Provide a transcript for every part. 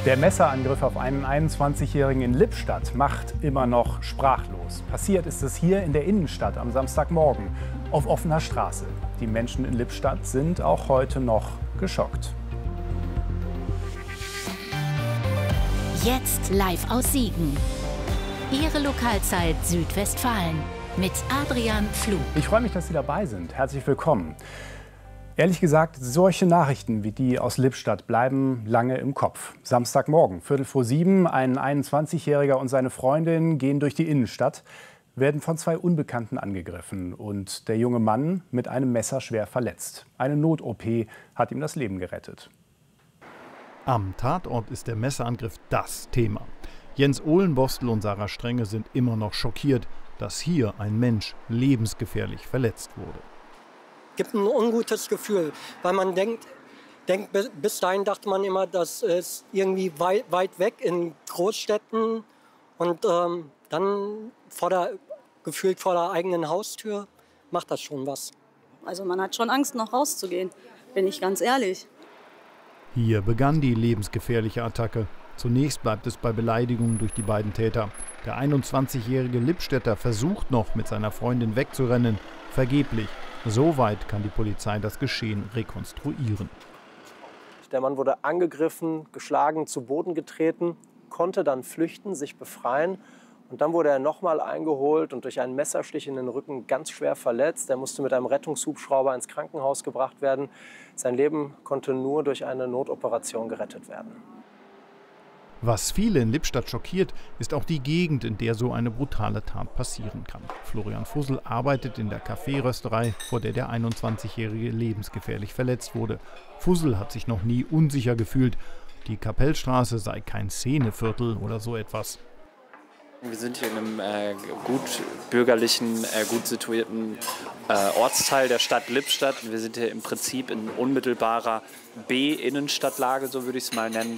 Der Messerangriff auf einen 21-Jährigen in Lippstadt macht immer noch sprachlos. Passiert ist es hier in der Innenstadt am Samstagmorgen auf offener Straße. Die Menschen in Lippstadt sind auch heute noch geschockt. Jetzt live aus Siegen. Ihre Lokalzeit Südwestfalen mit Adrian Pflug. Ich freue mich, dass Sie dabei sind. Herzlich willkommen. Ehrlich gesagt, solche Nachrichten wie die aus Lippstadt bleiben lange im Kopf. Samstagmorgen, 6:45, ein 21-Jähriger und seine Freundin gehen durch die Innenstadt, werden von zwei Unbekannten angegriffen und der junge Mann mit einem Messer schwer verletzt. Eine Not-OP hat ihm das Leben gerettet. Am Tatort ist der Messerangriff das Thema. Jens Ohlenbostel und Sarah Strenge sind immer noch schockiert, dass hier ein Mensch lebensgefährlich verletzt wurde. Es gibt ein ungutes Gefühl, weil man denkt, bis dahin dachte man immer, das ist irgendwie weit weg in Großstädten und dann gefühlt vor der eigenen Haustür macht das schon was. Also man hat schon Angst, noch rauszugehen, bin ich ganz ehrlich. Hier begann die lebensgefährliche Attacke. Zunächst bleibt es bei Beleidigungen durch die beiden Täter. Der 21-jährige Lippstädter versucht noch, mit seiner Freundin wegzurennen. Vergeblich. So weit kann die Polizei das Geschehen rekonstruieren. Der Mann wurde angegriffen, geschlagen, zu Boden getreten, konnte dann flüchten, sich befreien. Und dann wurde er nochmal eingeholt und durch einen Messerstich in den Rücken ganz schwer verletzt. Er musste mit einem Rettungshubschrauber ins Krankenhaus gebracht werden. Sein Leben konnte nur durch eine Notoperation gerettet werden. Was viele in Lippstadt schockiert, ist auch die Gegend, in der so eine brutale Tat passieren kann. Florian Fussel arbeitet in der Kaffeerösterei, vor der der 21-Jährige lebensgefährlich verletzt wurde. Fussel hat sich noch nie unsicher gefühlt. Die Kapellstraße sei kein Szeneviertel oder so etwas. Wir sind hier in einem gut bürgerlichen, gut situierten Ortsteil der Stadt Lippstadt. Wir sind hier im Prinzip in unmittelbarer B-Innenstadtlage, so würde ich es mal nennen.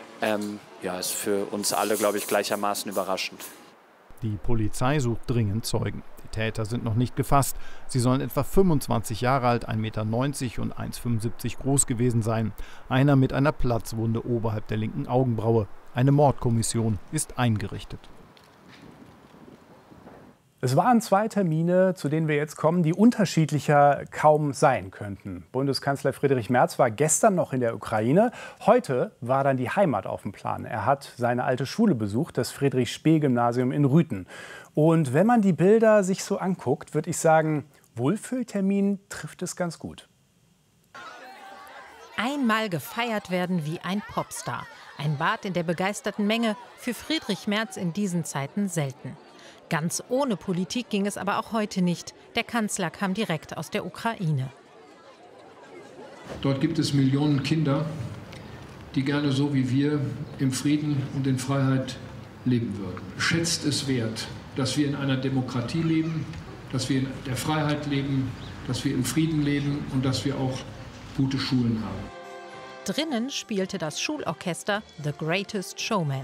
Ist für uns alle, glaube ich, gleichermaßen überraschend. Die Polizei sucht dringend Zeugen. Die Täter sind noch nicht gefasst. Sie sollen etwa 25 Jahre alt, 1,90 Meter und 1,75 groß gewesen sein. Einer mit einer Platzwunde oberhalb der linken Augenbraue. Eine Mordkommission ist eingerichtet. Es waren zwei Termine, zu denen wir jetzt kommen, die unterschiedlicher kaum sein könnten. Bundeskanzler Friedrich Merz war gestern noch in der Ukraine. Heute war dann die Heimat auf dem Plan. Er hat seine alte Schule besucht, das Friedrich-Spee-Gymnasium in Rüthen. Und wenn man die Bilder sich so anguckt, würde ich sagen, Wohlfühltermin trifft es ganz gut. Einmal gefeiert werden wie ein Popstar. Ein Bad in der begeisterten Menge, für Friedrich Merz in diesen Zeiten selten. Ganz ohne Politik ging es aber auch heute nicht. Der Kanzler kam direkt aus der Ukraine. Dort gibt es Millionen Kinder, die gerne so wie wir im Frieden und in Freiheit leben würden. Schätzt es wert, dass wir in einer Demokratie leben, dass wir in der Freiheit leben, dass wir im Frieden leben und dass wir auch gute Schulen haben. Drinnen spielte das Schulorchester The Greatest Showman.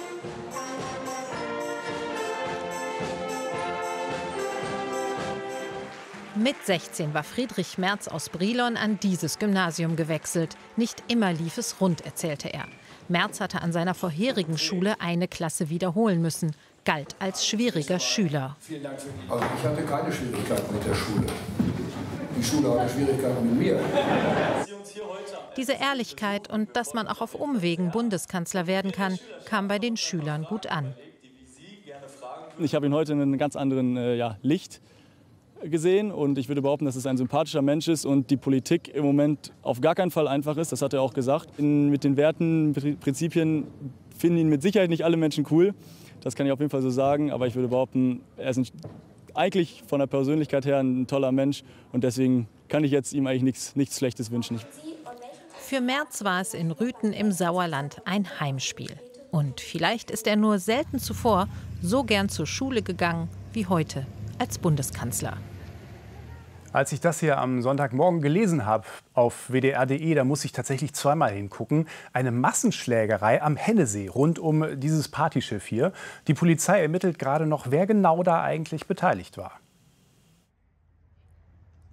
Mit 16 war Friedrich Merz aus Brilon an dieses Gymnasium gewechselt. Nicht immer lief es rund, erzählte er. Merz hatte an seiner vorherigen Schule eine Klasse wiederholen müssen, galt als schwieriger Schüler. Also ich hatte keine Schwierigkeiten mit der Schule. Die Schule hatte Schwierigkeiten mit mir. Diese Ehrlichkeit und dass man auch auf Umwegen Bundeskanzler werden kann, kam bei den Schülern gut an. Ich habe ihn heute in einem ganz anderen Licht gesehen und ich würde behaupten, dass es ein sympathischer Mensch ist und die Politik im Moment auf gar keinen Fall einfach ist, das hat er auch gesagt. Mit den Werten, Prinzipien finden ihn mit Sicherheit nicht alle Menschen cool, das kann ich auf jeden Fall so sagen, aber ich würde behaupten, er ist eigentlich von der Persönlichkeit her ein toller Mensch und deswegen kann ich jetzt ihm eigentlich nichts Schlechtes wünschen. Für Merz war es in Rüthen im Sauerland ein Heimspiel. Und vielleicht ist er nur selten zuvor so gern zur Schule gegangen wie heute als Bundeskanzler. Als ich das hier am Sonntagmorgen gelesen habe auf wdr.de, da muss ich tatsächlich zweimal hingucken. Eine Massenschlägerei am Hennesee rund um dieses Partyschiff hier. Die Polizei ermittelt gerade noch, wer genau da eigentlich beteiligt war.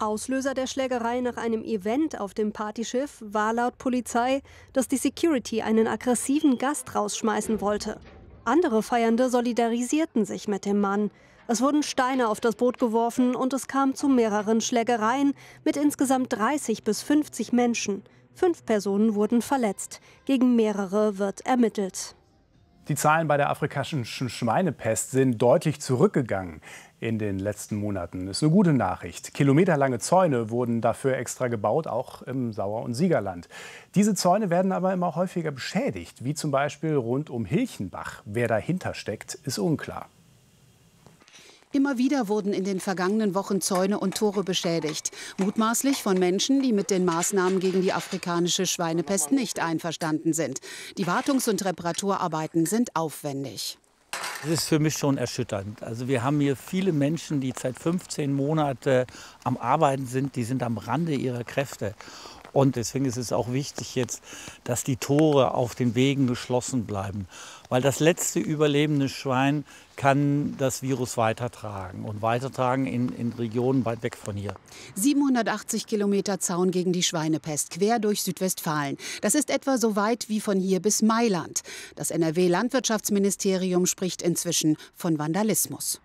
Auslöser der Schlägerei nach einem Event auf dem Partyschiff war laut Polizei, dass die Security einen aggressiven Gast rausschmeißen wollte. Andere Feiernde solidarisierten sich mit dem Mann. Es wurden Steine auf das Boot geworfen und es kam zu mehreren Schlägereien mit insgesamt 30 bis 50 Menschen. 5 Personen wurden verletzt. Gegen mehrere wird ermittelt. Die Zahlen bei der afrikanischen Schweinepest sind deutlich zurückgegangen in den letzten Monaten. Das ist eine gute Nachricht. Kilometerlange Zäune wurden dafür extra gebaut, auch im Sauer- und Siegerland. Diese Zäune werden aber immer häufiger beschädigt, wie zum Beispiel rund um Hilchenbach. Wer dahinter steckt, ist unklar. Immer wieder wurden in den vergangenen Wochen Zäune und Tore beschädigt. Mutmaßlich von Menschen, die mit den Maßnahmen gegen die afrikanische Schweinepest nicht einverstanden sind. Die Wartungs- und Reparaturarbeiten sind aufwendig. Das ist für mich schon erschütternd. Also wir haben hier viele Menschen, die seit 15 Monaten am Arbeiten sind. Die sind am Rande ihrer Kräfte. Und deswegen ist es auch wichtig jetzt, dass die Tore auf den Wegen geschlossen bleiben. Weil das letzte überlebende Schwein kann das Virus weitertragen und weitertragen in Regionen weit weg von hier. 780 Kilometer Zaun gegen die Schweinepest, quer durch Südwestfalen. Das ist etwa so weit wie von hier bis Mailand. Das NRW-Landwirtschaftsministerium spricht inzwischen von Vandalismus.